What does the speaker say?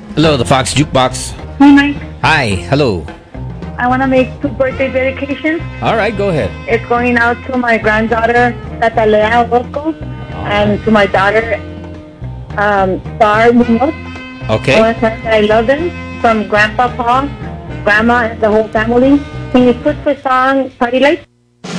Hello, the Fox Jukebox. Hey, Mike. Hi, hello. I want to make two birthday dedications. All right, go ahead. It's going out to my granddaughter, Tata Lea Orozco, and to my daughter, Star Munoz. I Okay. want to tell them that I love them from Grandpa Paul, Grandma, and the whole family. Can you put the song Party Lights?